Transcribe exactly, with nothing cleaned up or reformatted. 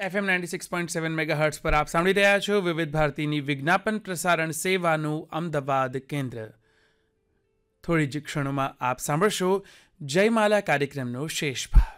FM ninety six point seven megahertz પર આપ સાંભળી રહ્યા છો વિવિધ ભારતીની વિજ્ઞાપન પ્રસારણ સેવાનું અમદાવાદ કેન્દ્ર. થોડી જ ક્ષણોમાં આપ સાંભળશો જયમાલા કાર્યક્રમનો શેષ ભાગ.